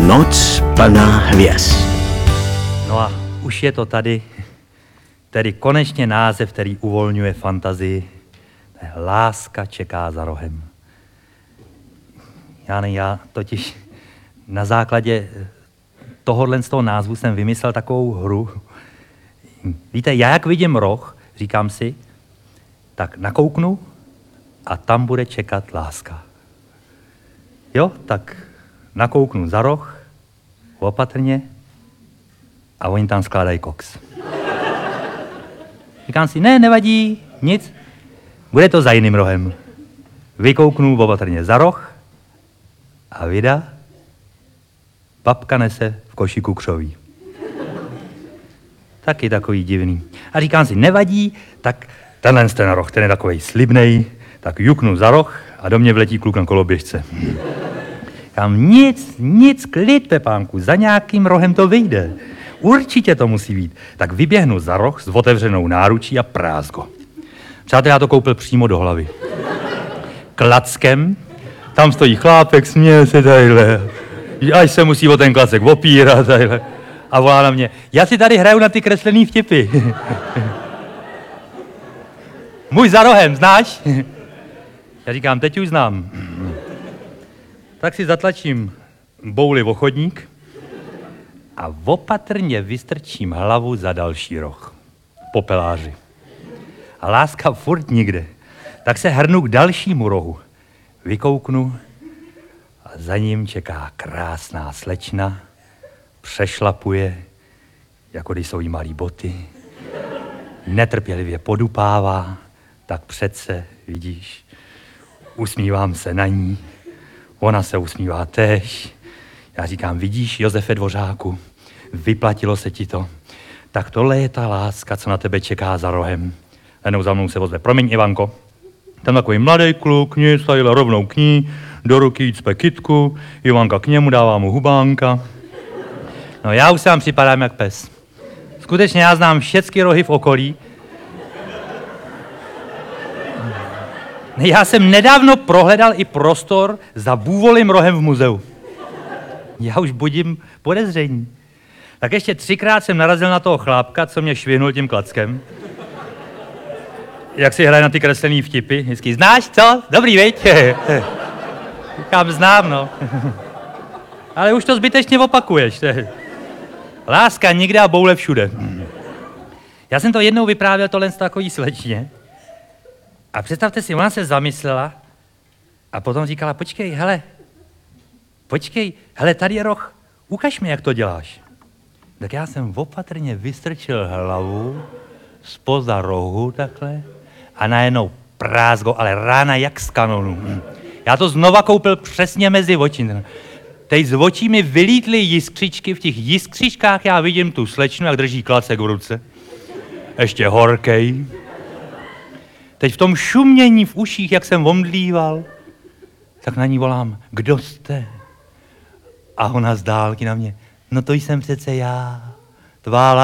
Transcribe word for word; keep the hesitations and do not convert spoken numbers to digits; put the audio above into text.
Noc plná hvězd. No a už je to tady, tedy konečně název, který uvolňuje fantazii. Láska čeká za rohem. Já ne, já totiž na základě tohohle z toho názvu jsem vymyslel takovou hru. Víte, já jak vidím roh, říkám si, tak nakouknu a tam bude čekat láska. Jo, tak nakouknu za roh, opatrně, a oni tam skládají koks. Říkám si, ne, nevadí, nic, bude to za jiným rohem. Vykouknu opatrně za roh a vida, babka nese v košíku křoví. Taky takový divný. A říkám si, nevadí, tak tenhle ten roh, ten je takovej slibnej, tak juknu za roh a do mě vletí kluk na koloběžce. Říkám, nic, nic, klid, Pepánku, za nějakým rohem to vyjde. Určitě to musí být. Tak vyběhnu za roh s otevřenou náručí a prázgo. Přátelé, já to koupil přímo do hlavy. Klackem, tam stojí chlápek, směje se tadyhle, až se musí o ten klacek opírat tadyhle. A volá na mě, já si tady hraju na ty kreslený vtipy. Můj za rohem, znáš? Já říkám, teď už znám. Tak si zatlačím bouli o chodník a opatrně vystrčím hlavu za další roh. Popeláři. A láska furt nikde. Tak se hrnu k dalšímu rohu. Vykouknu a za ním čeká krásná slečna, přešlapuje, jako když jsou jí malý boty, netrpělivě podupává, tak přece, vidíš, usmívám se na ní, ona se usmívá též. Já říkám, vidíš, Josefe Dvořáku, vyplatilo se ti to. Tak tohle je ta láska, co na tebe čeká za rohem. Jenom za mnou se ozve, promiň, Ivanko, tam takový mladý kluk, nic, tadyhle rovnou k ní, do ruky jít cpe kytku, Ivanka k němu, dává mu hubánka. No já už se vám připadám jak pes. Skutečně já znám všechny rohy v okolí. Já jsem nedávno prohledal i prostor za bůvolím rohem v muzeu. Já už budím podezření. Tak ještě třikrát jsem narazil na toho chlápka, co mě švihnul tím klackem. Jak si hraje na ty kreslený vtipy. Vždycky, znáš co? Dobrý, viď? Říkám, znám, no. Ale už to zbytečně opakuješ. Láska nikde a boule všude. Já jsem to jednou vyprávěl tohle z takový slečně. A představte si, ona se zamyslela a potom říkala, počkej, hele, počkej, hele, tady je roh, ukaž mi, jak to děláš. Tak já jsem opatrně vystrčil hlavu zpoza rohu takhle a najednou prázgo, ale rána jak z kanonu. Já to znova koupil přesně mezi oči. Teď z očí mi vylítly jiskřičky, v těch jiskřičkách já vidím tu slečnu, jak drží klacek v ruce. Ještě horkej. Teď v tom šumění v uších, jak jsem omdlíval, tak na ní volám, kdo jste? A ona z dálky na mě, no to jsem přece já, tvá